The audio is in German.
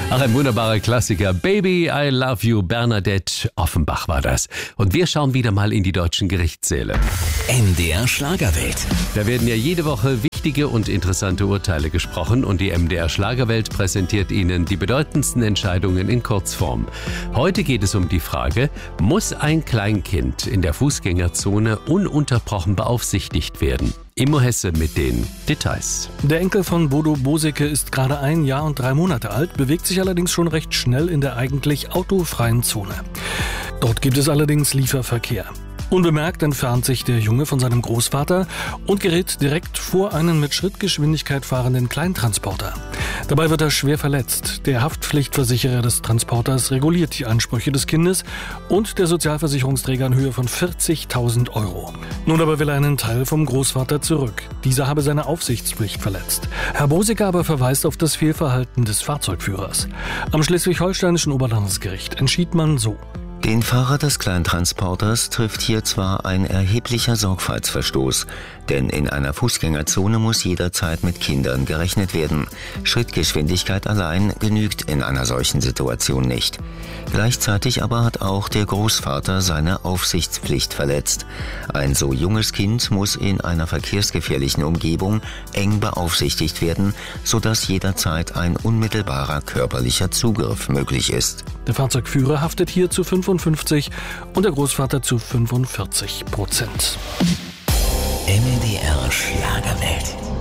Ach, ein wunderbarer Klassiker. Baby, I Love You, Bernadette Offenbach war das. Und wir schauen wieder mal in die deutschen Gerichtssäle. MDR Schlagerwelt. Da werden ja jede Woche wichtige und interessante Urteile gesprochen und die MDR Schlagerwelt präsentiert Ihnen die bedeutendsten Entscheidungen in Kurzform. Heute geht es um die Frage, muss ein Kleinkind in der Fußgängerzone ununterbrochen beaufsichtigt werden? Immo Hesse mit den Details. Der Enkel von Bodo Boseke ist gerade 1 Jahr und 3 Monate alt, bewegt sich allerdings schon recht schnell in der eigentlich autofreien Zone. Dort gibt es allerdings Lieferverkehr. Unbemerkt entfernt sich der Junge von seinem Großvater und gerät direkt vor einen mit Schrittgeschwindigkeit fahrenden Kleintransporter. Dabei wird er schwer verletzt. Der Haftpflichtversicherer des Transporters reguliert die Ansprüche des Kindes und der Sozialversicherungsträger in Höhe von 40.000 €. Nun aber will er einen Teil vom Großvater zurück. Dieser habe seine Aufsichtspflicht verletzt. Herr Boseke aber verweist auf das Fehlverhalten des Fahrzeugführers. Am schleswig-holsteinischen Oberlandesgericht entschied man so: Den Fahrer des Kleintransporters trifft hier zwar ein erheblicher Sorgfaltsverstoß, denn in einer Fußgängerzone muss jederzeit mit Kindern gerechnet werden. Schrittgeschwindigkeit allein genügt in einer solchen Situation nicht. Gleichzeitig aber hat auch der Großvater seine Aufsichtspflicht verletzt. Ein so junges Kind muss in einer verkehrsgefährlichen Umgebung eng beaufsichtigt werden, sodass jederzeit ein unmittelbarer körperlicher Zugriff möglich ist. Der Fahrzeugführer haftet hier zu 55% und der Großvater zu 45%. MDR Schlagerwelt.